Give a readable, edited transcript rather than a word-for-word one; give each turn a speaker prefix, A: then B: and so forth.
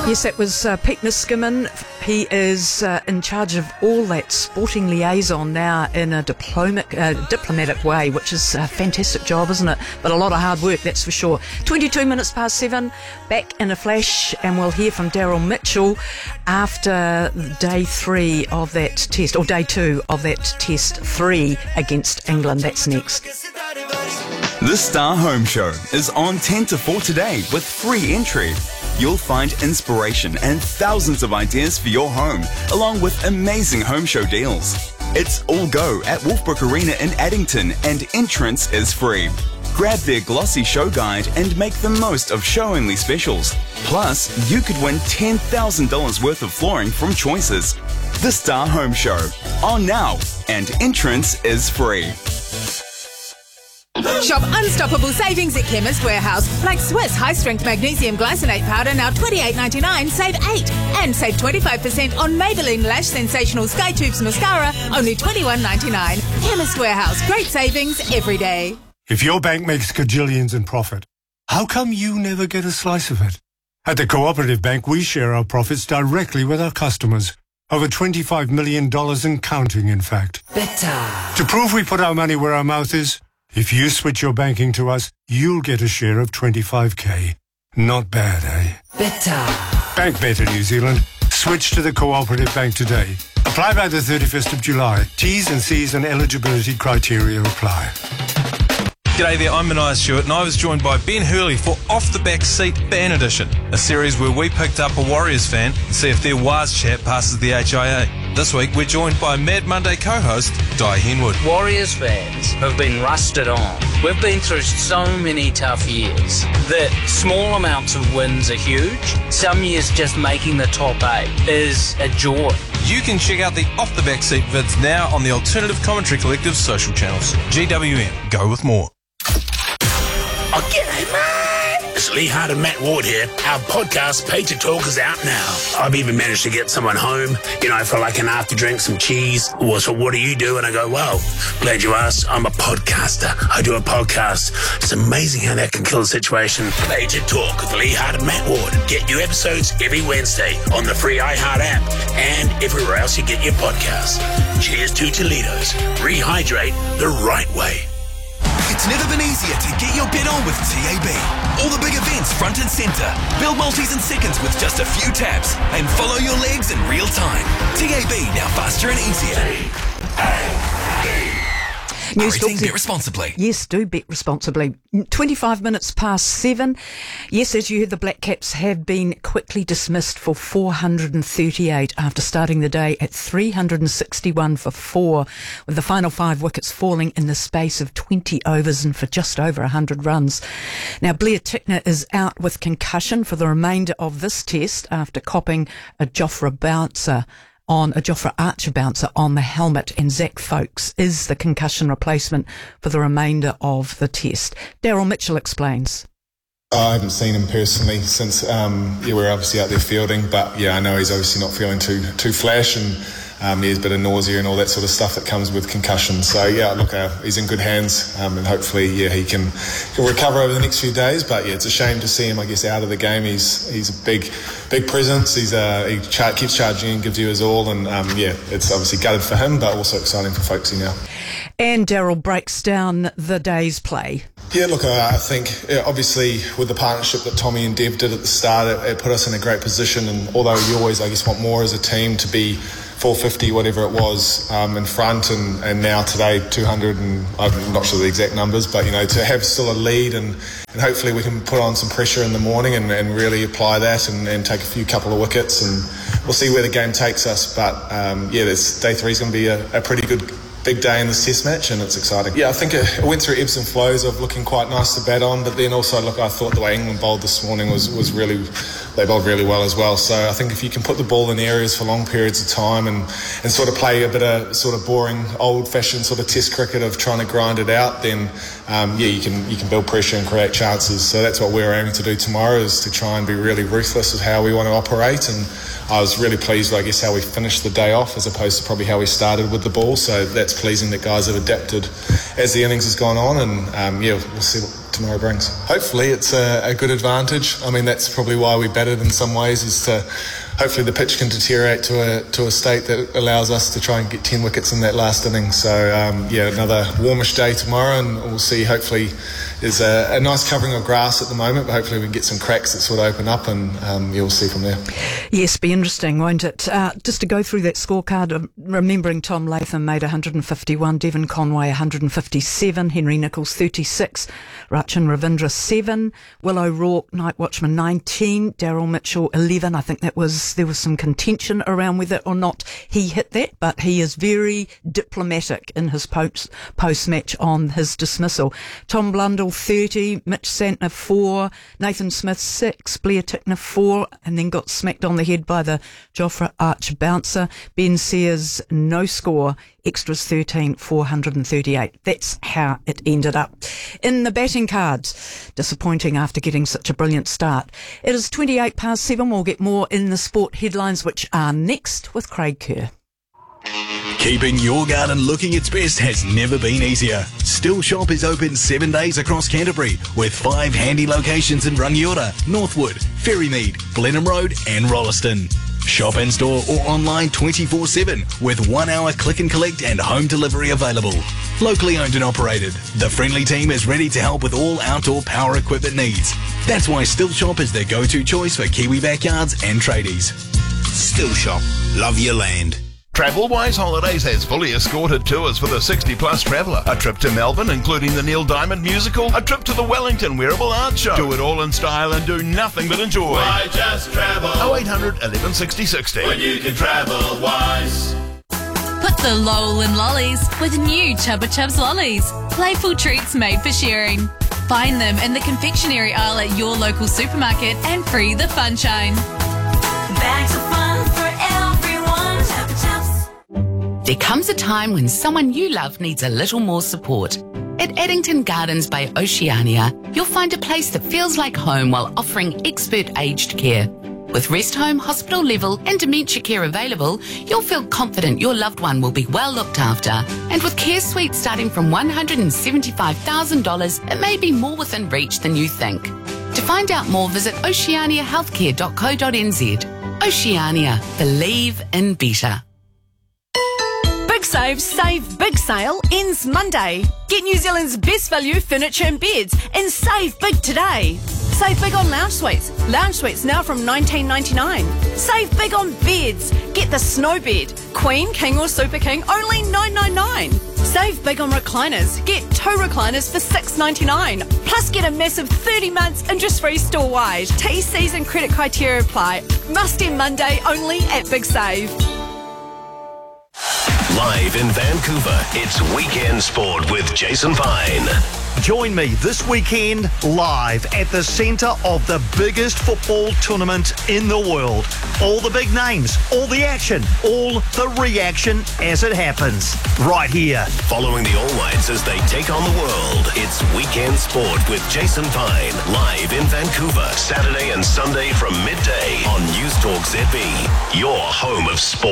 A: Yes, that was Pete Niskanen. He is in charge of all that sporting liaison now in a diplomatic way, which is a fantastic job, isn't it? But a lot of hard work, that's for sure. 22 minutes past 7, back in a flash, and we'll hear from Daryl Mitchell after day 3 of that test, or day 2 of that test 3 against England. That's next.
B: The Star Home Show is on 10 to 4 today with free entry. You'll find inspiration and thousands of ideas for your home, along with amazing home show deals. It's all go at Wolfbrook Arena in Addington, and entrance is free. Grab their glossy show guide and make the most of show-only specials. Plus, you could win $10,000 worth of flooring from Choices. The Star Home Show, on now, and entrance is free.
C: Shop unstoppable savings at Chemist Warehouse. Like Swiss high-strength magnesium glycinate powder, now $28.99, save 8. And save 25% on Maybelline Lash Sensational Sky Tubes Mascara, only $21.99. Chemist Warehouse, great savings every day.
D: If your bank makes gajillions in profit, how come you never get a slice of it? At the Cooperative Bank, we share our profits directly with our customers. Over $25 million and counting, in fact.
E: Better.
D: To prove we put our money where our mouth is, if you switch your banking to us, you'll get a share of 25k. Not bad, eh?
E: Better.
D: Bank better, New Zealand. Switch to the Cooperative Bank today. Apply by the 31st of July. T's and C's and eligibility criteria apply.
F: G'day there, I'm Mania Stewart, and I was joined by Ben Hurley for Off the Back Seat Ban Edition, a series where we picked up a Warriors fan and see if their Waz chat passes the HIA. This week we're joined by Mad Monday co-host Di Henwood.
G: Warriors fans have been rusted on. We've been through so many tough years that small amounts of wins are huge. Some years just making the top 8 is a joy.
F: You can check out the Off the Back Seat vids now on the Alternative Commentary Collective social channels. GWM, go with more.
H: Oh, g'day, mate. It's Lee Hart and Matt Ward here. Our podcast, Pay to Talk, is out now. I've even managed to get someone home, for like an after drink, some cheese. Well, so what do you do? And I go, well, glad you asked. I'm a podcaster. I do a podcast. It's amazing how that can kill a situation. Pay to Talk with Lee Hart and Matt Ward. Get new episodes every Wednesday on the free iHeart app and everywhere else you get your podcasts. Cheers to Toledo's. Rehydrate the right way.
I: It's never been easier to get your bet on with TAB. All the big events front and centre. Build multis in seconds with just a few taps and follow your legs in real time. TAB, now faster and easier. Bet responsibly.
A: Yes, do bet responsibly. 25 minutes past 7. Yes, as you heard, the Black Caps have been quickly dismissed for 438 after starting the day at 361 for 4, with the final 5 wickets falling in the space of 20 overs and for just over 100 runs. Now, Blair Tickner is out with concussion for the remainder of this test after copping a Jofra Archer bouncer on the helmet, and Zach Folkes is the concussion replacement for the remainder of the test. Daryl Mitchell explains.
J: I haven't seen him personally since we're obviously out there fielding, but I know he's obviously not feeling too flash, and he has a bit of nausea and all that sort of stuff that comes with concussion. So look, he's in good hands, and hopefully he can recover over the next few days. But it's a shame to see him, I guess, out of the game. He's a big presence. He keeps charging and gives you his all, and it's obviously gutted for him, but also exciting for Folkesy now.
A: And Daryl breaks down the day's play.
J: Yeah, look, I think obviously with the partnership that Tommy and Dev did at the start, it put us in a great position. And although you always, I guess, want more as a team to be 450, whatever it was, in front, and now today 200, and I'm not sure the exact numbers, but to have still a lead, and hopefully we can put on some pressure in the morning and really apply that and take a couple of wickets, and we'll see where the game takes us. But this day 3 is going to be a pretty good big day in this test match, and it's exciting. I think it went through ebbs and flows of looking quite nice to bat on, but then also, look, I thought the way England bowled this morning was really, they bowled really well as well. So I think if you can put the ball in areas for long periods of time and sort of play a bit of sort of boring, old-fashioned sort of test cricket of trying to grind it out, then you can build pressure and create chances. So that's what we're aiming to do tomorrow, is to try and be really ruthless with how we want to operate. And I was really pleased, I guess, how we finished the day off as opposed to probably how we started with the ball. So that's it's pleasing that guys have adapted as the innings has gone on, and we'll see what tomorrow brings. Hopefully it's a good advantage. I mean, that's probably why we batted in some ways, is to hopefully the pitch can deteriorate to a state that allows us to try and get 10 wickets in that last inning. So another warmish day tomorrow, and we'll see. Hopefully there's a nice covering of grass at the moment, but hopefully we can get some cracks that sort of open up, and you'll see from there.
A: Yes, be interesting, won't it? Just to go through that scorecard, remembering Tom Latham made 151, Devon Conway 157, Henry Nicholls 36, Rachin Ravindra 7, Will O'Rourke, night watchman 19, Daryl Mitchell 11. I think there was some contention around whether or not he hit that, but he is very diplomatic in his post-match on his dismissal. Tom Blundell 30, Mitch Santner 4, Nathan Smith 6, Blair Tickner 4, and then got smacked on the head by the Jofra Archer bouncer. Ben Sears no score, extras 13, 438. That's how it ended up. In the batting cards, disappointing after getting such a brilliant start. It is 28 past 7. We'll get more in the sport headlines, which are next with Craig Kerr.
K: Keeping your garden looking its best has never been easier. Still Shop is open 7 days across Canterbury with 5 handy locations in Rangiora, Northwood, Ferrymead, Blenheim Road and Rolleston. Shop in store or online 24/7 with 1 hour click and collect and home delivery available. Locally owned and operated, the friendly team is ready to help with all outdoor power equipment needs. That's why Still Shop is the go-to choice for Kiwi backyards and tradies.
L: Still Shop. Love your land.
M: TravelWise Holidays has fully escorted tours for the 60-plus traveller. A trip to Melbourne, including the Neil Diamond musical. A trip to the Wellington Wearable Art Show. Do it all in style and do nothing but enjoy.
N: Why just travel?
M: 0800 11 60 60.
N: When you can travel wise.
O: Put the lol in lollies with new Chubba Chubs lollies. Playful treats made for sharing. Find them in the confectionery aisle at your local supermarket and free the funshine.
P: Bags of fun for everyone. Chubba Chubs.
Q: There comes a time when someone you love needs a little more support. At Addington Gardens by Oceania, you'll find a place that feels like home while offering expert aged care. With rest home, hospital level and dementia care available, you'll feel confident your loved one will be well looked after. And with care suites starting from $175,000, it may be more within reach than you think. To find out more, visit oceaniahealthcare.co.nz. Oceania. Believe in better.
R: Big Save Big Sale ends Monday. Get New Zealand's best value furniture and beds and save big today. Save big on lounge suites. Lounge suites now from $19.99. Save big on beds. Get the snow bed, Queen, King or Super King, only $9.99. Save big on recliners. Get 2 recliners for $6.99. Plus get a massive 30 months interest-free store-wide. T&Cs and credit criteria apply. Must end Monday only at Big Save.
S: Live in Vancouver, it's Weekend Sport with Jason Pine.
T: Join me this weekend live at the centre of the biggest football tournament in the world. All the big names, all the action, all the reaction as it happens. Right here.
S: Following the All Whites as they take on the world, it's Weekend Sport with Jason Pine. Live in Vancouver, Saturday and Sunday from midday on News Talk ZB. Your home of sport.